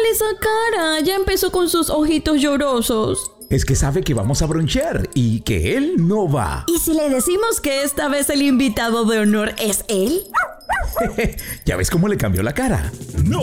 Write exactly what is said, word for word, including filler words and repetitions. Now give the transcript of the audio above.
esa cara? Ya empezó con sus ojitos llorosos. Es que sabe que vamos a bronchear y que él no va. ¿Y si le decimos que esta vez el invitado de honor es él? ¿Ya ves cómo le cambió la cara? No